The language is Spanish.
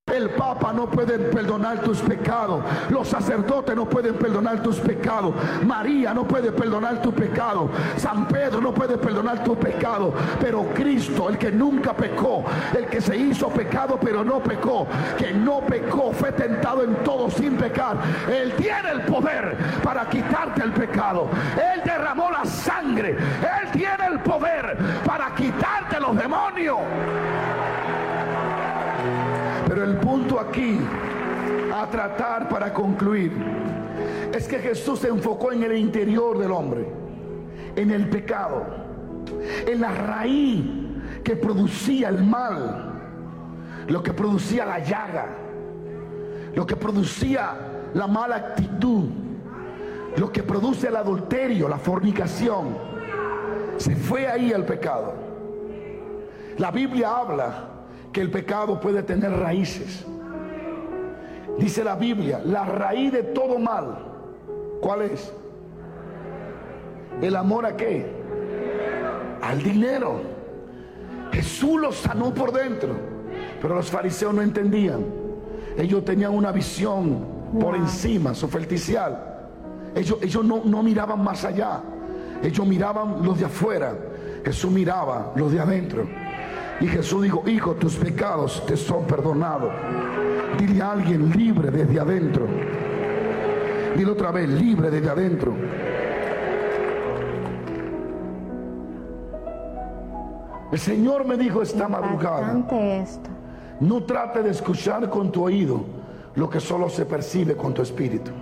El Papa no puede perdonar tus pecados. Los sacerdotes no pueden perdonar tus pecados. María no puede perdonar tu pecado. San Pedro no puede perdonar tu pecado. Pero Cristo, el que nunca pecó, el que se hizo pecado pero no pecó, que no pecó, fue tentado en todo sin pecar. Él tiene el poder para quitarte el pecado. Él derramó la sangre. Él tiene el poder para quitarte los demonios. Pero el punto aquí, a tratar para concluir, es que Jesús se enfocó en el interior del hombre, en el pecado, en la raíz que producía el mal, lo que producía la llaga, lo que producía la mala actitud, lo que produce el adulterio, la fornicación. Se fue ahí el pecado. La Biblia habla que el pecado puede tener raíces. Dice la Biblia, la raíz de todo mal, ¿cuál es? ¿El amor a qué? Al dinero. Jesús los sanó por dentro, pero los fariseos no entendían. Ellos tenían una visión por encima, superficial. Ellos no miraban más allá. Ellos miraban los de afuera. Jesús miraba los de adentro. Y Jesús dijo: hijo, tus pecados te son perdonados. Dile a alguien: libre desde adentro. Dile otra vez: libre desde adentro. El Señor me dijo esta madrugada: no trate de escuchar con tu oído lo que solo se percibe con tu espíritu.